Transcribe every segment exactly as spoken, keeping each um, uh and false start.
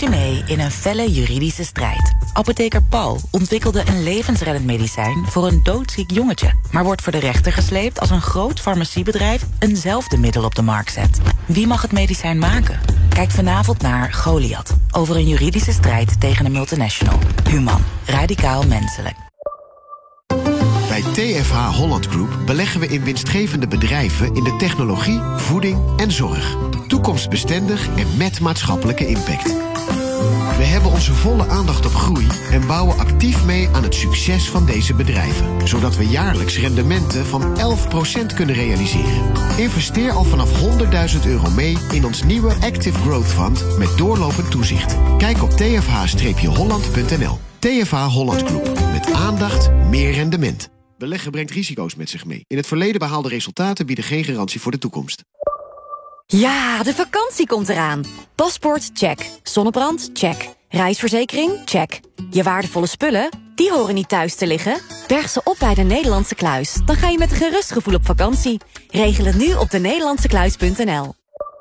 je mee in een felle juridische strijd. Apotheker Paul ontwikkelde een levensreddend medicijn voor een doodziek jongetje, maar wordt voor de rechter gesleept als een groot farmaciebedrijf eenzelfde middel op de markt zet. Wie mag het medicijn maken? Kijk vanavond naar Goliath, over een juridische strijd tegen een multinational. Human, radicaal menselijk. Bij T F H Holland Group beleggen we in winstgevende bedrijven in de technologie, voeding en zorg. Toekomstbestendig en met maatschappelijke impact. We hebben onze volle aandacht op groei en bouwen actief mee aan het succes van deze bedrijven. Zodat we jaarlijks rendementen van elf procent kunnen realiseren. Investeer al vanaf honderdduizend euro mee in ons nieuwe Active Growth Fund met doorlopend toezicht. Kijk op t f h holland punt n l. T F H Holland Group. Met aandacht, meer rendement. Beleggen brengt risico's met zich mee. In het verleden behaalde resultaten bieden geen garantie voor de toekomst. Ja, de vakantie komt eraan. Paspoort, check. Zonnebrand, check. Reisverzekering, check. Je waardevolle spullen, die horen niet thuis te liggen. Berg ze op bij de Nederlandse Kluis. Dan ga je met een gerust gevoel op vakantie. Regel het nu op de nederlandse kluis punt n l.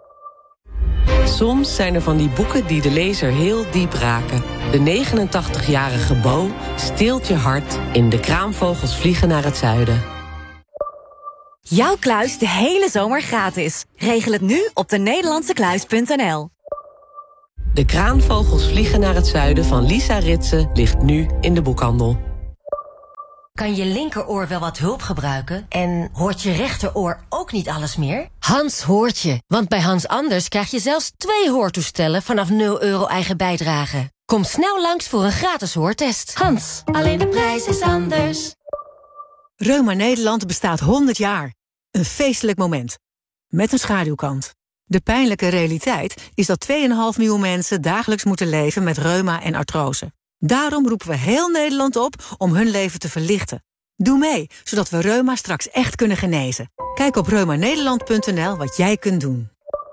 Soms zijn er van die boeken die de lezer heel diep raken. De negenentachtigjarige Bo steelt je hart in De kraamvogels vliegen naar het zuiden. Jouw kluis de hele zomer gratis. Regel het nu op de nederlandse kluis punt n l. De kraanvogels vliegen naar het zuiden van Lisa Ritsen ligt nu in de boekhandel. Kan je linkeroor wel wat hulp gebruiken? En hoort je rechteroor ook niet alles meer? Hans hoort je, want bij Hans Anders krijg je zelfs twee hoortoestellen vanaf nul euro eigen bijdrage. Kom snel langs voor een gratis hoortest. Hans, alleen de prijs is anders. Reuma Nederland bestaat honderd jaar. Een feestelijk moment. Met een schaduwkant. De pijnlijke realiteit is dat twee komma vijf miljoen mensen dagelijks moeten leven met reuma en artrose. Daarom roepen we heel Nederland op om hun leven te verlichten. Doe mee, zodat we reuma straks echt kunnen genezen. Kijk op reuma nederland punt n l wat jij kunt doen.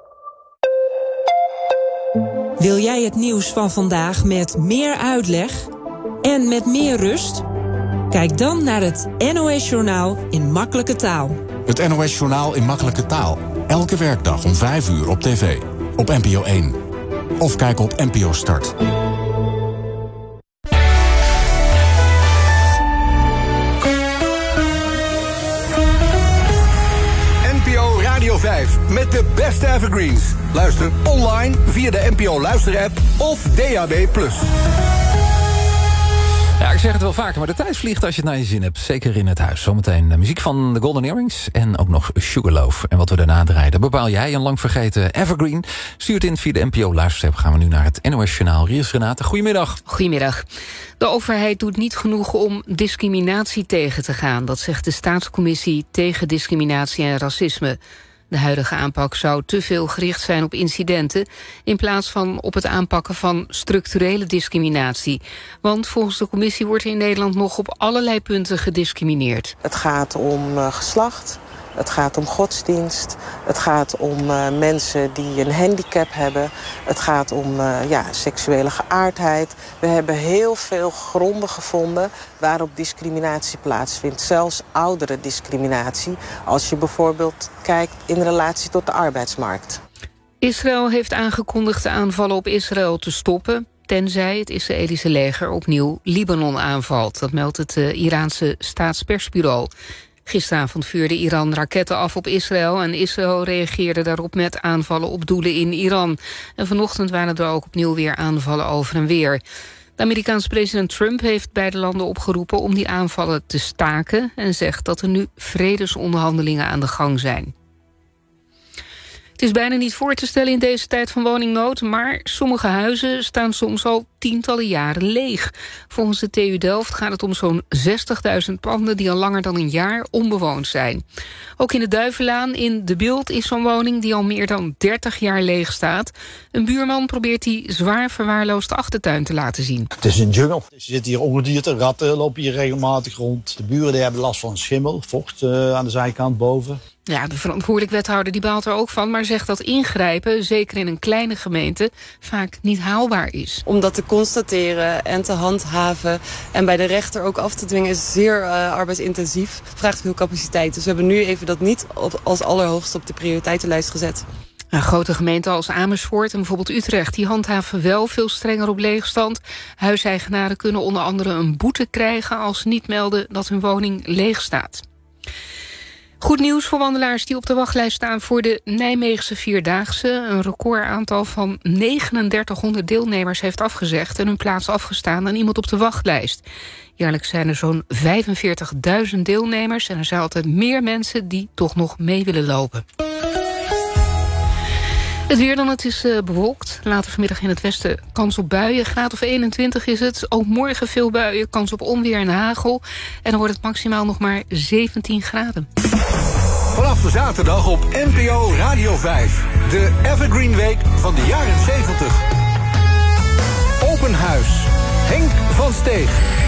Wil jij het nieuws van vandaag met meer uitleg en met meer rust? Kijk dan naar het N O S-journaal in makkelijke taal. Het N O S-journaal in makkelijke taal. Elke werkdag om vijf uur op tv. Op N P O één. Of kijk op N P O Start. N P O Radio vijf met de beste evergreens. Luister online via de N P O Luister-app of D A B plus. Ja, ik zeg het wel vaker, maar de tijd vliegt als je het naar je zin hebt. Zeker in het huis. Zometeen muziek van de Golden Earrings en ook nog Sugarloaf. En wat we daarna draaien, bepaal jij een lang vergeten evergreen. Stuur het in via de N P O Luister-app. Gaan we nu naar het N O S-journaal. Hier is Renate. Goedemiddag. Goedemiddag. De overheid doet niet genoeg om discriminatie tegen te gaan. Dat zegt de Staatscommissie tegen discriminatie en racisme. De huidige aanpak zou te veel gericht zijn op incidenten, in plaats van op het aanpakken van structurele discriminatie. Want volgens de commissie wordt er in Nederland nog op allerlei punten gediscrimineerd. Het gaat om uh, geslacht, het gaat om godsdienst, het gaat om uh, mensen die een handicap hebben, het gaat om uh, ja, seksuele geaardheid. We hebben heel veel gronden gevonden waarop discriminatie plaatsvindt. Zelfs oudere discriminatie, als je bijvoorbeeld kijkt in relatie tot de arbeidsmarkt. Israël heeft aangekondigd de aanvallen op Israël te stoppen, tenzij het Israëlische leger opnieuw Libanon aanvalt. Dat meldt het uh, Iraanse staatspersbureau. Gisteravond vuurde Iran raketten af op Israël en Israël reageerde daarop met aanvallen op doelen in Iran. En vanochtend waren er ook opnieuw weer aanvallen over en weer. De Amerikaanse president Trump heeft beide landen opgeroepen om die aanvallen te staken en zegt dat er nu vredesonderhandelingen aan de gang zijn. Het is bijna niet voor te stellen in deze tijd van woningnood, maar sommige huizen staan soms al tientallen jaren leeg. Volgens de T U Delft gaat het om zo'n zestigduizend panden die al langer dan een jaar onbewoond zijn. Ook in de Duivenlaan in De Bilt is zo'n woning die al meer dan dertig jaar leeg staat. Een buurman probeert die zwaar verwaarloosde achtertuin te laten zien. Het is een jungle. Er zitten hier ongedierte, ratten lopen hier regelmatig rond. De buren die hebben last van schimmel, vocht uh, aan de zijkant boven. Ja, de verantwoordelijk wethouder die baalt er ook van, maar zegt dat ingrijpen, zeker in een kleine gemeente, vaak niet haalbaar is. Om dat te constateren en te handhaven en bij de rechter ook af te dwingen is zeer uh, arbeidsintensief. Vraagt veel capaciteit. Dus we hebben nu even dat niet op, als allerhoogste op de prioriteitenlijst gezet. Nou, grote gemeenten als Amersfoort en bijvoorbeeld Utrecht... die handhaven wel veel strenger op leegstand. Huiseigenaren kunnen onder andere een boete krijgen... als ze niet melden dat hun woning leeg staat. Goed nieuws voor wandelaars die op de wachtlijst staan... voor de Nijmeegse Vierdaagse. Een recordaantal van negenendertighonderd deelnemers heeft afgezegd... en hun plaats afgestaan aan iemand op de wachtlijst. Jaarlijks zijn er zo'n vijfenveertigduizend deelnemers... en er zijn altijd meer mensen die toch nog mee willen lopen. Het weer dan, het is uh, bewolkt. Later vanmiddag in het westen kans op buien. Graad of eenentwintig is het. Ook morgen veel buien, kans op onweer en hagel. En dan wordt het maximaal nog maar zeventien graden. Vanaf de zaterdag op N P O Radio vijf. De Evergreen Week van de jaren zeventig. Open huis. Henk van Steeg.